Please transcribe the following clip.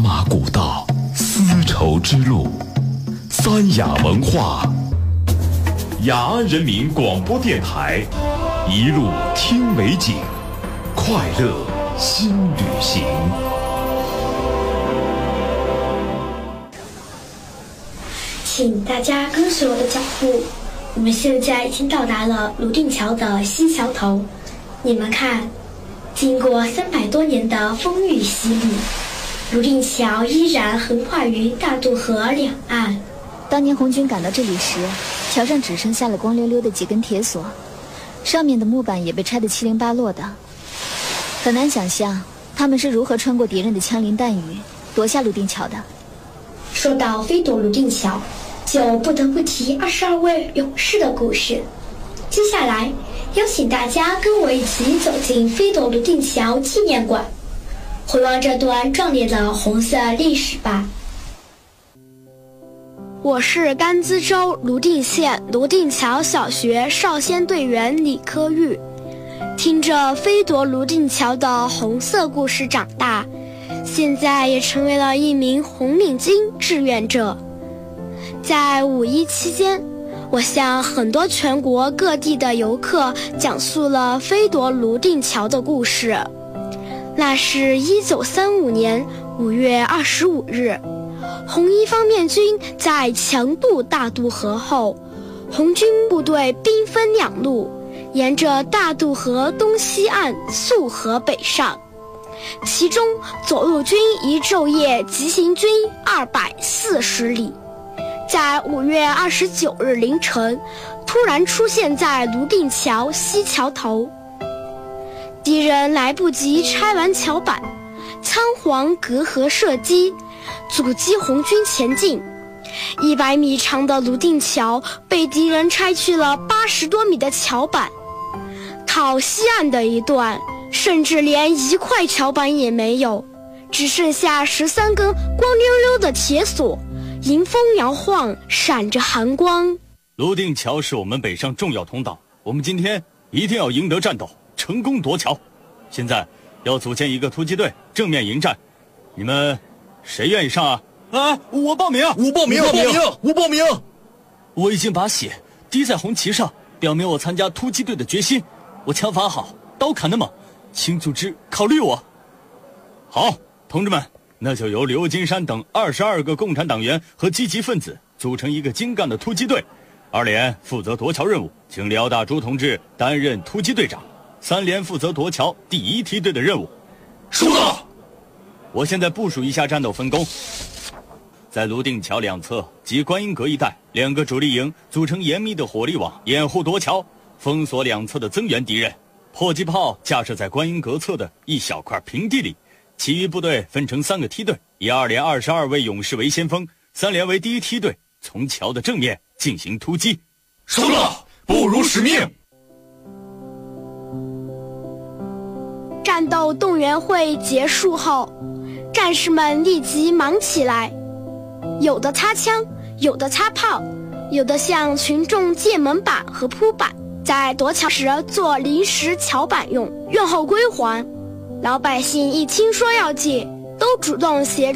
马古道，丝绸之路，三雅文化，雅安人民广播电台，一路听美景，快乐新旅行。 请大家跟随我的脚步，我们现在已经到达了泸定桥的西桥头。你们看，经过300多年的风雨洗礼，泸定桥依然横跨于大渡河两岸。 当年红军赶到这里时，桥上只剩下了光溜溜的几根铁索，上面的木板也被拆得七零八落的。很难想象他们是如何穿过敌人的枪林弹雨，夺下泸定桥的。 说到飞夺泸定桥，就不得不提22位勇士的故事。接下来，邀请大家跟我一起走进飞夺泸定桥纪念馆，回望这段壮烈的红色历史吧。 我是甘孜州泸定县泸定桥小学少先队员李科玉，听着飞夺泸定桥的红色故事长大，现在也成为了一名红领巾志愿者。在5·1期间，我向很多全国各地的游客讲述了飞夺泸定桥的故事。那是1935年5月25日，红一方面军在强渡大渡河后，红军部队兵分两路，沿着大渡河东西岸溯河北上。其中左路军一昼夜急行军240里，在5月29日凌晨突然出现在泸定桥西桥头。敌人来不及拆完桥板，仓皇隔河射击，阻击红军前进。100米长的泸定桥被敌人拆去了80多米的桥板，靠西岸的一段甚至连1块桥板也没有，只剩下13根光溜溜的铁索，迎风摇晃，闪着寒光。 泸定桥是我们北上重要通道，我们今天一定要赢得战斗，成功夺桥。现在要组建一个突击队，正面迎战。你们谁愿意上啊？我报名！ 我报名！我报名！ 我已经把血滴在红旗上，表明我参加突击队的决心。我枪法好，刀砍得猛，请组织考虑我。好，同志们，那就由刘金山等22个共产党员和积极分子组成一个精干的突击队。2连负责夺桥任务，请廖大珠同志担任突击队长。3连负责夺桥第1梯队的任务。 收到。 我现在部署一下战斗分工。在泸定桥两侧及观音阁一带，2个主力营组成严密的火力网，掩护夺桥，封锁两侧的增援敌人。迫击炮架设在观音阁侧的一小块平地里。其余部队分成3个梯队，以2连22位勇士为先锋，3连为第1梯队，从桥的正面进行突击。 收到，不辱使命。 战斗动员会结束后，战士们立即忙起来，有的擦枪，有的擦炮，有的向群众借门板和铺板，在夺桥时做临时桥板用，用后归还。老百姓一听说要借，都主动协助